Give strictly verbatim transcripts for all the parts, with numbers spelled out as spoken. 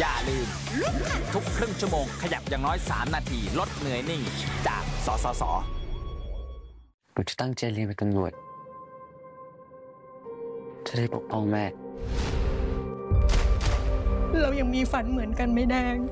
อย่าลืมทุกครึ่งชั่วโมงขยับอย่างน้อยสามนาทีลดเหนื่อยนิ่งจากสสส. หนูจะตั้งใจเรียนเป็นตำรวจจะได้ปกป้องแม่เรายังมีฝันเหมือนกันไหมแดง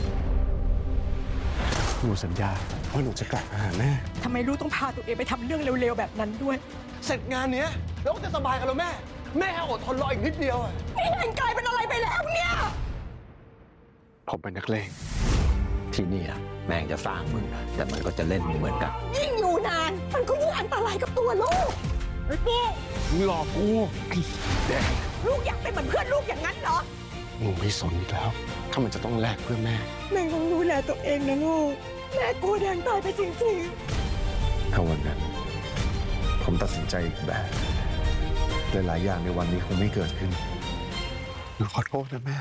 หนูสัญญาว่าหนูจะกลับมาหาแม่ทำไมลูกต้องพาตัวเองไปทำเรื่องเร็วๆแบบนั้นด้วยเสร็จงานเนี้ยเราก็จะสบายกันแล้วแม่แม่อดทนรออีกนิดเดียวอ่ะนี่แดงกลายเป็นอะไรไปแล้วเนี่ยผมเป็นนักเลงที่นี่แม่งจะสร้างมึงแต่มันก็จะเล่นมึงเหมือนกันยิ่งอยู่นานมันก็ยิ่งอันตรายกับตัวลูกไอ้ปูมึงหลอกกูแดงลูกอยากเป็นเหมือนเพื่อนลูกอย่างนั้นเหรอหนูไม่สนอีกแล้วถ้ามันจะต้องแลกเพื่อแม่แม่ต้องดูแลตัวเองนะลูกแม่กลัวแดงตายไปจริงๆถ้าวันนั้นผมตัดสินใจอีกแบบหลายๆอย่างในวันนี้คงไม่เกิดขึ้นหนูขอโทษนะแม่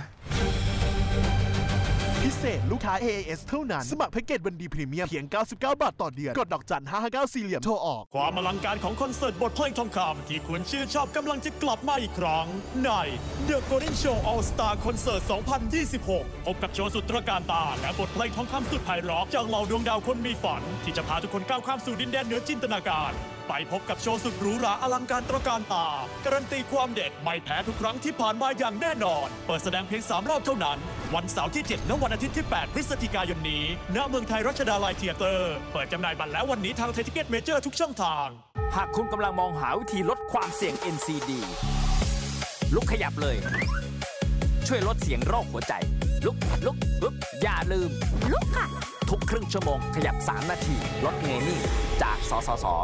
พิเศษลูกค้า เอ เอ เอส เท่านั้นสมัครแพ็กเกจวันดีพรีเมียมเพียงเก้าสิบเก้าบาทต่อเดือนกดดอกจันห้าห้าเก้าสี่เหลี่ยมโทรออกความอลังการของคอนเสิร์ตบทเพลงทองคำที่คุณชื่นชอบกำลังจะกลับมาอีกครั้งใน The Golden Show All Star Concert สองพันยี่สิบหก พบกับโชว์สุดตระการตาและบทเพลงทองคำสุดไพเราะจากเหล่าดวงดาวคนมีฝันที่จะพาทุกคนก้าวข้ามสู่ดินแดนเหนือจินตนาการไปพบกับโชว์สุดหรูหราอลังการตระการตาการันตีความเด็ดไม่แพ้ทุกครั้งที่ผ่านมาอย่างแน่นอนเปิดแสดงเพียงสามรอบเท่านั้นวันเสาร์ที่เจ็ดและวันอาทิตย์ที่แปดพฤศจิกายนนี้ณเมืองไทยรัชดาลัยเธียเตอร์เปิดจำหน่ายบัตรแล้ววันนี้ทางไทยทิเก็ตเมเจอร์ทุกช่องทางหากคุณกำลังมองหาวิธีลดความเสี่ยง เอ็น ซี ดี ลุกขยับเลยช่วยลดเสียงโรคหัวใจลุกลุกลุกอย่าลืมลุกค่ะทุกครึ่งชั่วโมงขยับสามนาทีลดเหนื่อยนิ่งจากสสส.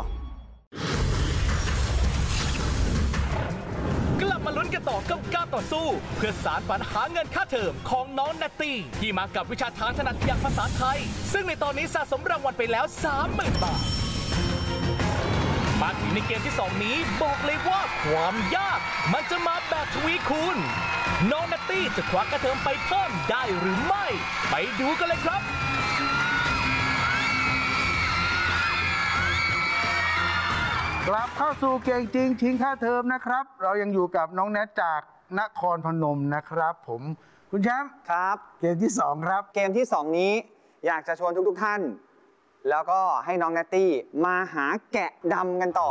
กลับมาลุ้นกันต่อกับการต่อสู้เพื่อสารฝันหาเงินค่าเทอมของน้องนัตตี้ที่มากับวิชาทางถนัดอย่างภาษาไทยซึ่งในตอนนี้สะสมรางวัลไปแล้ว สามหมื่น บาทมาถึงในเกมที่สองนี้บอกเลยว่าความยากมันจะมาแบบทวีคูณน้องนัตตี้จะคว้าค่าเทอมไปเพิ่มได้หรือไม่ไปดูกันเลยครับกลับเข้าสู่เก่งจริงทิ้งค่าเทอมนะครับเรายังอยู่กับน้องแนทจากนครพนมนะครับผมคุณแชมป์ครับเกมที่สองครับเกมที่สองนี้อยากจะชวนทุกๆท่านแล้วก็ให้น้องแนตตี้มาหาแกะดำกันต่อ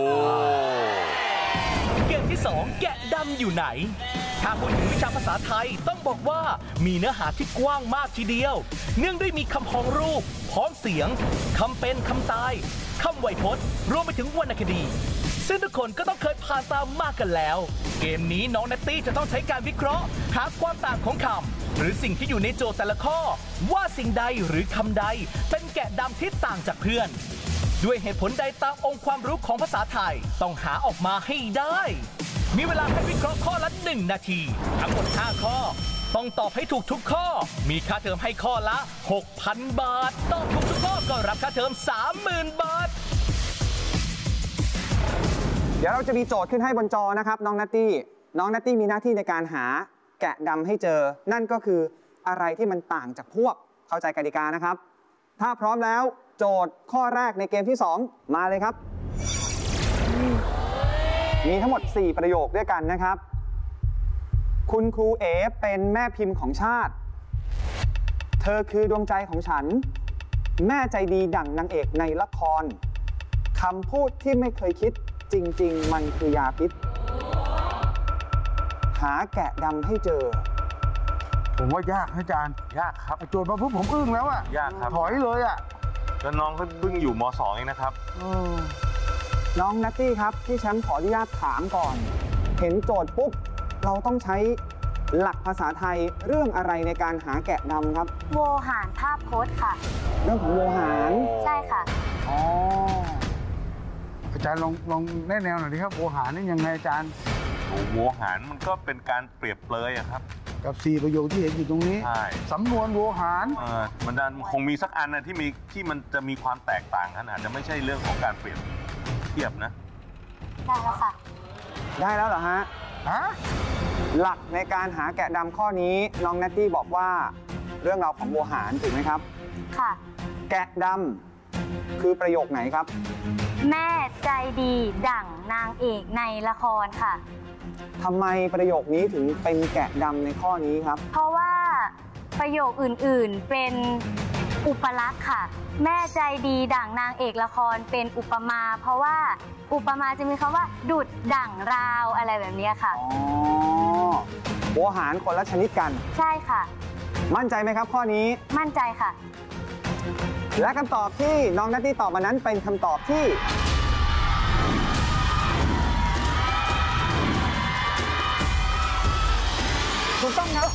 เกมที่สองแกะดำอยู่ไหนถ้าพูดถึงวิชาภาษาไทยต้องบอกว่ามีเนื้อหาที่กว้างมากทีเดียวเนื่องด้วยมีคำพ้องรูปพ้องเสียงคำเป็นคำตายคำไวยพจน์รวมไปถึงวรรณคดีซึ่งทุกคนก็ต้องเคยผ่านตามมากันแล้วเกมนี้น้องนัตตี้จะต้องใช้การวิเคราะห์หาความต่างของคำหรือสิ่งที่อยู่ในโจทย์แต่ละข้อว่าสิ่งใดหรือคำใดเป็นแกะดำที่ต่างจากเพื่อนด้วยเหตุผลใดตามองค์ความรู้ของภาษาไทยต้องหาออกมาให้ได้มีเวลาให้วิเคราะห์ข้อละหนึ่งนาทีทั้งหมดห้าข้อต้องตอบให้ถูกทุกข้อมีค่าเทอมให้ข้อละ หกพัน บาทตอบถูกทุกข้อก็รับค่าเทอม สามหมื่น บาทเดี๋ยวเราจะมีโจทย์ขึ้นให้บนจอนะครับน้องนัตตี้น้องนัตตี้มีหน้าที่ในการหาแกะดำให้เจอนั่นก็คืออะไรที่มันต่างจากพวกเข้าใจกติกานะครับถ้าพร้อมแล้วโจทย์ข้อแรกในเกมที่สองมาเลยครับมีทั้งหมดสี่ประโยคด้วยกันนะครับคุณครูเอ๋เป็นแม่พิมพ์ของชาติเธอคือดวงใจของฉันแม่ใจดีดั่งนางเอกในละครคำพูดที่ไม่เคยคิดจริงๆมันคือยาพิษหาแกะดำให้เจอผมว่ายากอาจารย์ยากครับโจทย์มาปุ๊บผมอึ้งแล้วอะยากครับถอยเลยอะแล้วน้องก็เพิ่งอยู่ม.สอง เองนะครับน้องนัตตี้ครับพี่แชมป์ขออนุญาตถามก่อนเห็นโจทย์ปุ๊บเราต้องใช้หลักภาษาไทยเรื่องอะไรในการหาแกะดำครับโวหารภาพพจน์ค่ะเรื่องของโวหารใช่ค่ะอ๋ออาจารย์ลองลองแนะแนวหน่อยดิครับโวหารนี่ยังไงอาจารย์โวหารมันก็เป็นการเปรียบเปรยครับกับสี่ประโยคที่เห็นอยู่ตรงนี้ใช่สำนวนโวหารเออมันคงมีสักอันนะที่มีที่มันจะมีความแตกต่างกันอาจจะไม่ใช่เรื่องของการเปรียบเทียบนะได้แล้วค่ะได้แล้วเหรอฮะฮะหลักในการหาแกะดำข้อนี้น้องนัตตี้บอกว่าเรื่องราวของโวหารถูกไหมครับค่ะแกะดำคือประโยคไหนครับแม่ใจดีดั่งนางเอกในละครค่ะทำไมประโยคนี้ถึงเป็นแกะดำในข้อนี้ครับเพราะว่าประโยคอื่นๆเป็นอุปลักษณ์ค่ะแม่ใจดีดั่งนางเอกละครเป็นอุปมาเพราะว่าอุปมาจะมีคำว่าดุจดั่งราวอะไรแบบนี้ค่ะอ๋อหัวหารคนละชนิดกันใช่ค่ะมั่นใจไหมครับข้อนี้มั่นใจค่ะและคำตอบที่น้องนัตตี้ตอบมานั้นเป็นคำตอบที่ถูกต้องครับ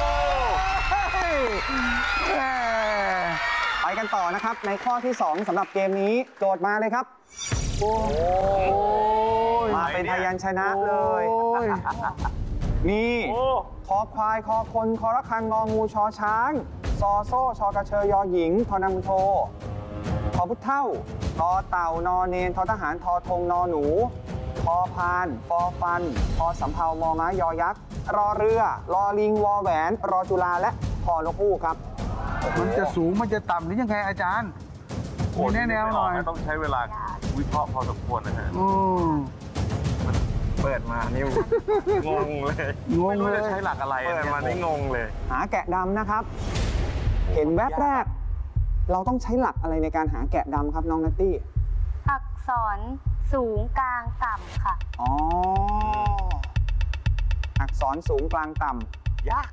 ไปกันต่อนะครับในข้อที่สองสำหรับเกมนี้โจทย์มาเลยครับโอ้มาเป็นพยัญชนะเลยมีคอควายคอคนคอระฆังงองูชอช้างซอโซ่ชอกระเชยยอหญิงทอนำโททอพุทเท่าตอเต่านอเนนทอทหารทอธงนอหนูพอพานฟอฟันพอสำเภามอม้ายอยักษ์รอเรือรอลิงวอแหวนรอจุฬาและพอนกฮูกครับมันจะสูงมันจะต่ำหรือยังไงอาจารย์มีแน่แนวหน่อยต้องใช้เวลาวิเคราะห์พอสมควรนะฮะมันเปิดมานี่งงเลยงงเลยใช้หลักอะไรเปิดมานี่งงเลยหาแกะดำนะครับเห็นแวบแรกเราต้องใช้หลักอะไรในการหาแกะดำครับน้องนัตตี้อักษรสูงกลางต่ำค่ะอ๋ออักษรสูงกลางต่ำยาก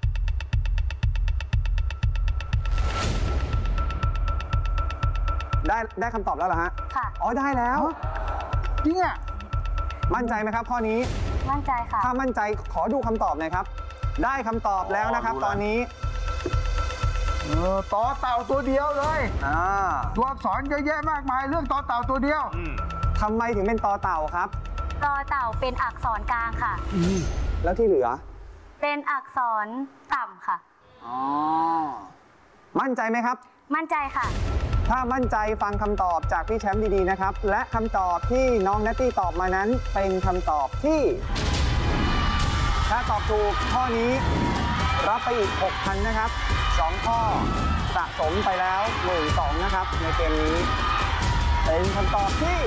ได้ได้คำตอบแล้วเหรอฮะค่ะอ๋อได้แล้วจริงอ่ะมั่นใจไหมครับข้อนี้มั่นใจค่ะถ้ามั่นใจขอดูคำตอบหน่อยครับได้คำตอบแล้วนะครับตอนนี้เออต่อเต่าตัวเดียวเลยอ่าตัวอักษรเยอะแยะมากมายเรื่องต่อเต่าตัวเดียวทำไมถึงเป็นต่อเต่าครับต่อเต่าเป็นอักษรกลางค่ะแล้วที่เหลือเป็นอักษรต่ำค่ะอ๋อมั่นใจไหมครับมั่นใจค่ะถ้ามั่นใจฟังคำตอบจากพี่แชมป์ดีๆนะครับและคำตอบที่น้องนัตตี้ตอบมานั้นเป็นคำตอบที่ถ้าตอบถูกข้อนี้รับไปอีก หกพัน นะครับสองข้อสะสมไปแล้ว หนึ่งพันสองร้อย นะครับในเกมนี้เป็นคำตอบที่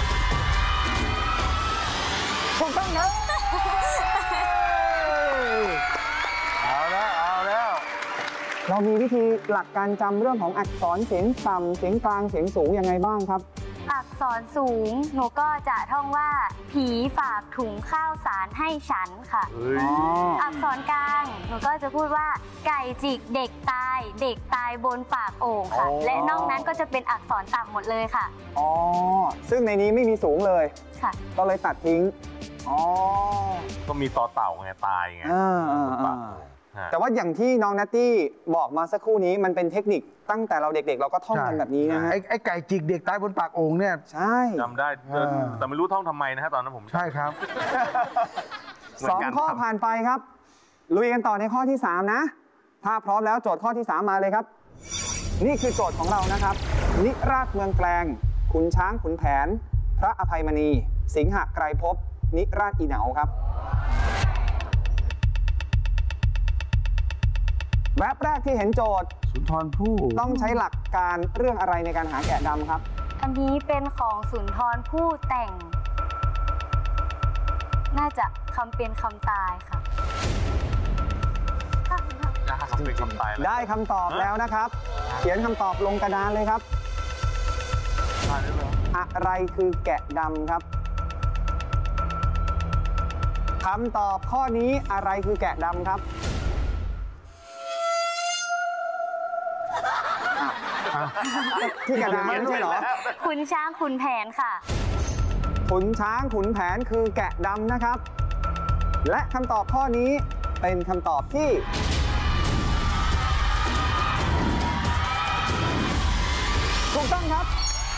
ถูกต้องครับเอาแล้วเอาแล้วเรามีวิธีหลักการจำเรื่องของอักษรเสียงต่ำเสียงกลางเสียงสูงยังไงบ้างครับอักษรสูงหนูก็จะท่องว่าผีฝากถุงข้าวสารให้ฉันค่ะอักษรกลางหนูก็จะพูดว่าไก่จิกเด็กตายเด็กตายบนปากโอ่งค่ะและนอกนั้นก็จะเป็นอักษรต่ำหมดเลยค่ะอ๋อซึ่งในนี้ไม่มีสูงเลยค่ะก็เลยตัดทิ้งอ๋อก็มีต่อเต่าไงตายไงแต่ว่าอย่างที่น้องนัตตี้บอกมาสักครู่นี้มันเป็นเทคนิคตั้งแต่เราเด็กๆเราก็ท่องกันแบบนี้นะฮะไอ้ไก่จิกเด็กตายบนปากโอ่งเนี่ยใช่จำได้แต่ไม่รู้ท่องทำไมนะฮะตอนนั้นผมใช่ครับสองข้อผ่านไปครับลุยกันต่อในข้อที่สามนะถ้าพร้อมแล้วโจทย์ข้อที่สามมาเลยครับนี่คือโจทย์ของเรานะครับนิราศเมืองแกลงขุนช้างขุนแผนพระอภัยมณีสิงหไกรภพนิราศอีเหนาครับแวบแรกที่เห็นโจทย์สุนทรภู่ต้องใช้หลักการเรื่องอะไรในการหาแกะดำครับอันนี้เป็นของสุนทรภู่แต่งน่าจะคำเป็นคำตายค่ะได้คำตอบแล้วนะครับเขียนคำตอบลงกระดานเลยครับอะไรคือแกะดำครับคำตอบข้อนี้อะไรคือแกะดำครับที่กระดานไม่ใช่เหรอขุนช้างขุนแผนค่ะขุนช้างขุนแผนคือแกะดำนะครับและคำตอบข้อนี้เป็นคำตอบที่ถูกต้องครับ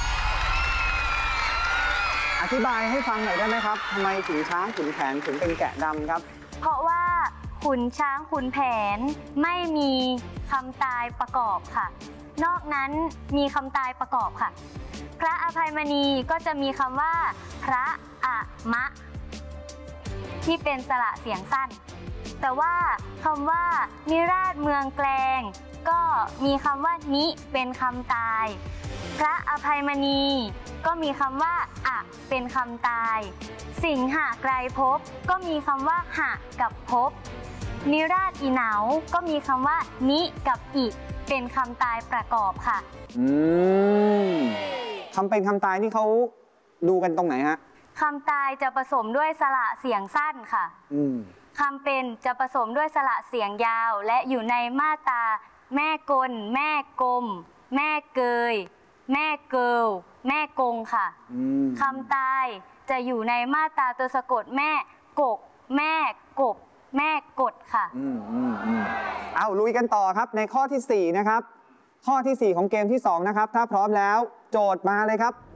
อธิบายให้ฟังหน่อยได้ไหมครับทำไมขุนช้างขุนแผนถึงเป็นแกะดำครับเพราะว่าขุนช้างขุนแผนไม่มีคำตายประกอบค่ะนอกนั้นมีคำตายประกอบค่ะพระอภัยมณีก็จะมีคำว่าพระอะมะที่เป็นสระเสียงสั้นแต่ว่าคำว่านิราศเมืองแกลงก็มีคำว่านิเป็นคำตายพระอภัยมณีก็มีคำว่าอะเป็นคำตายสิงหไกรภพก็มีคำว่าหะกับภพนิราศอีเหนาก็มีคำว่านิกับอิเป็นคำตายประกอบค่ะอืมคำเป็นคำตายที่เขาดูกันตรงไหนฮะคำตายจะผสมด้วยสระเสียงสั้นค่ะอืมคำเป็นจะผสมด้วยสระเสียงยาวและอยู่ในมาตราแม่กลแม่กลมแม่เกยแม่เกิลแม่กงค่ะคำตายจะอยู่ในมาตราตัวสะกดแม่กกแม่กบแม่กดค่ะอืมอืมอืมเอาลุยกันต่อครับในข้อที่สี่นะครับข้อที่สี่ของเกมที่สองนะครับถ้าพร้อมแล้วโจทย์มาเลยครับ